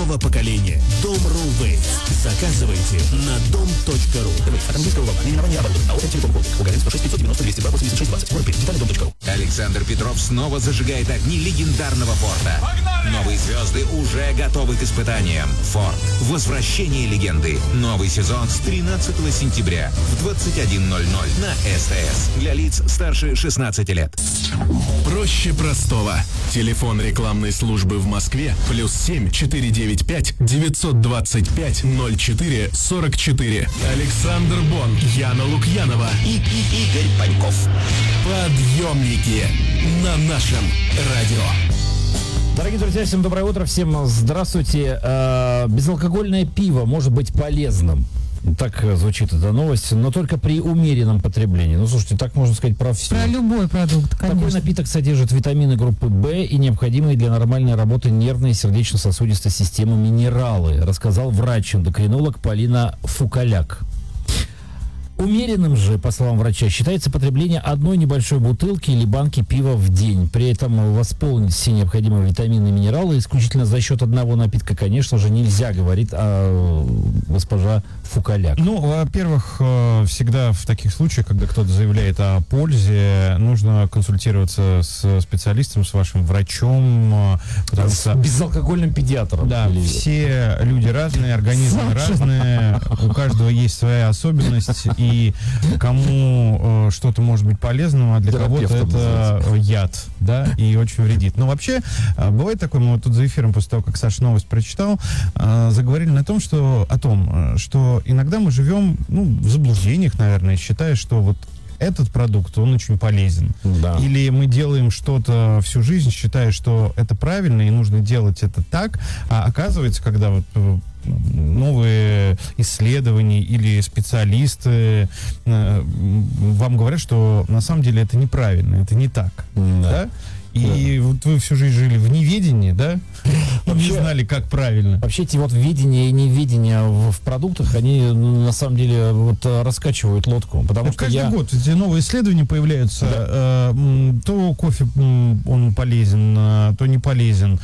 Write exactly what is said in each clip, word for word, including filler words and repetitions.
нового поколения. Дом.ру Вейс. Заказывайте на дом точка ру. От английского слова. Наименование оборудования. АО «Телеком Холдинг». Уголовный сто шесть пятьсот девяносто двести два восемьдесят шесть двадцать. Город Детали дом точка ру. Александр Петров снова зажигает огни легендарного Форда. Погнали! Новые звезды уже готовы к испытаниям. Форд. Возвращение легенды. Новый сезон с тринадцатого сентября в двадцать один ноль ноль на СТС. Для лиц старше шестнадцати лет. Проще простого. Телефон рекламной службы в Москве плюс семь четыре девять пять девятьсот двадцать пять ноль четыре сорок четыре. Александр Бон, Яна Лукьянова и, и Игорь Паньков. Подъемники на нашем радио. Дорогие друзья, всем доброе утро, всем здравствуйте. Э, безалкогольное пиво может быть полезным. Так звучит эта новость, но только при умеренном потреблении. Ну, слушайте, так можно сказать про все. Про любой продукт, конечно. Такой напиток содержит витамины группы В и необходимые для нормальной работы нервной и сердечно-сосудистой системы минералы, рассказал врач-эндокринолог Полина Фукаляк. Умеренным же, по словам врача, считается потребление одной небольшой бутылки или банки пива в день. При этом восполнить все необходимые витамины и минералы исключительно за счет одного напитка, конечно же, нельзя, говорит а, госпожа Фукаляк. Ну, во-первых, всегда в таких случаях, когда кто-то заявляет о пользе, нужно консультироваться с специалистом, с вашим врачом. Потому с что... безалкогольным педиатром. Да, или... все люди разные, организмы Саша. разные, у каждого есть своя особенность, и И кому э, что-то может быть полезным, а для кого-то это называется. яд, да, и очень вредит. Но вообще, э, бывает такое, мы вот тут за эфиром, после того, как Саша новость прочитал, э, заговорили на том, что, о том, что иногда мы живем, ну, в заблуждениях, наверное, считая, что вот этот продукт, он очень полезен. Да. Или мы делаем что-то всю жизнь, считая, что это правильно и нужно делать это так, а оказывается, когда вот новые исследования или специалисты э, вам говорят, что на самом деле это неправильно, это не так. Да. Да? И да. вот вы всю жизнь жили в неведении, да? Вообще, не знали, как правильно. Вообще эти вот видения и неведения в, в продуктах, они ну, на самом деле вот раскачивают лодку. Потому так что каждый я... год эти новые исследования появляются. Да. Э, то кофе он полезен, то не полезен,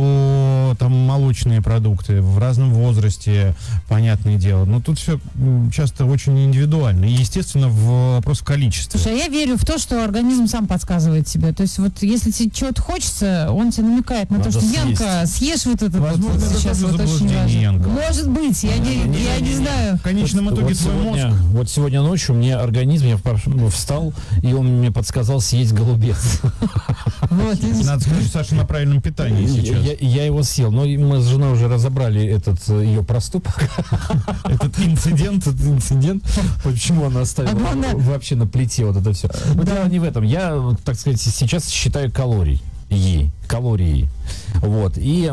то там молочные продукты в разном возрасте, понятное дело. Но тут все часто очень индивидуально. И, естественно, в вопрос количества. Слушай, а я верю в то, что организм сам подсказывает тебе. То есть вот если тебе чего-то хочется, он тебе намекает на Надо то, что съесть. Янка, съешь вот это Возможно, вот, это сейчас вот очень важно. Янка. Может быть, я, не, не, я не, не знаю. В конечном итоге вот твой сегодня, мозг. Вот сегодня ночью мне организм, я встал, и он мне подсказал съесть голубец. Вот, надо сказать, Саша на правильном питании сейчас. Я, я его съел, но мы с женой уже разобрали этот ее проступок. Этот инцидент. Этот инцидент. Почему она оставила вообще на плите вот это все. Но дело не в этом. Я, так сказать, сейчас считаю калорий. Е, калории. Вот. И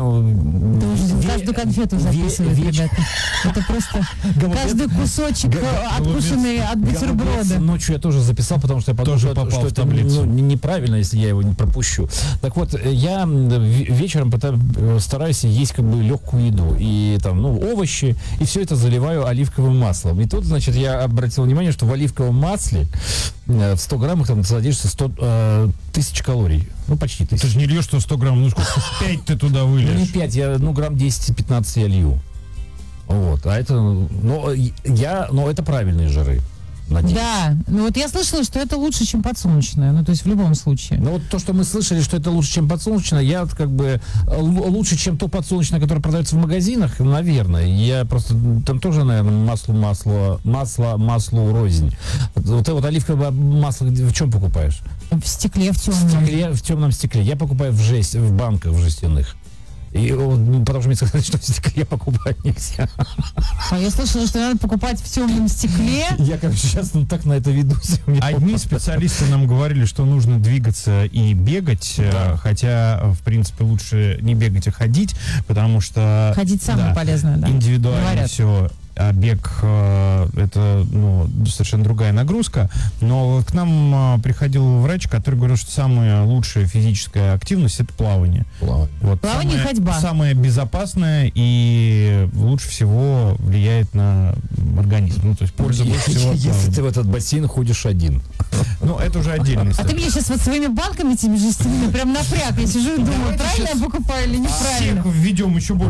ве- каждую конфету записывать, ве- ребята. Это просто голубец, каждый кусочек г- откушенный голубец, от бутерброда. Ночью я тоже записал, потому что я подумал, что, что это ну, неправильно, если я его не пропущу. Так вот, я вечером пытаюсь, стараюсь есть как бы легкую еду. И там, ну, овощи, и все это заливаю оливковым маслом. И тут, значит, я обратил внимание, что в оливковом масле в сто граммах там содержится сто э, тысяч калорий. Ну, почти тысяч. Ты же не льешь, что сто грамм, ну сколько? пять ты туда выльешь. Ну, не пять, я, ну, грамм десять-пятнадцать я лью. Вот, а это, ну, я, ну, это правильные жиры. Надеюсь. Да, ну вот я слышала, что это лучше, чем подсолнечное, ну то есть в любом случае. Ну вот то, что мы слышали, что это лучше, чем подсолнечное, я вот как бы л- лучше, чем то подсолнечное, которое продается в магазинах, наверное. Я просто, там тоже, наверное, масло, масло, масло, маслу рознь. Вот ты вот оливковое масло в чем покупаешь? В стекле, в темном. В стекле, в темном стекле. Я покупаю в жесть, в банках, в жестяных. И, ну, потому что мне сказали, что в стекле покупать нельзя. А я слышала, что надо покупать в темном стекле. Я, короче, сейчас ну, так на это ведусь. Одни специалисты нам говорили, что нужно двигаться и бегать, да. Хотя, в принципе, лучше не бегать, а ходить, потому что... Ходить самое да, полезное, да. Индивидуально говорят. Все. А бег э, это ну, совершенно другая нагрузка. Но к нам э, приходил врач, который говорил, что самая лучшая физическая активность это плавание. Плавание, вот, плавание самое, и ходьба. Самое безопасное и лучше всего влияет на организм. Ну, то есть польза больше всего. Если ты в этот бассейн ходишь один. Ну, это уже отдельный А ты меня сейчас вот своими банками этими жестяными прям напряг. Я сижу и думаю, правильно я покупаю или неправильно. Всех введем еще больше.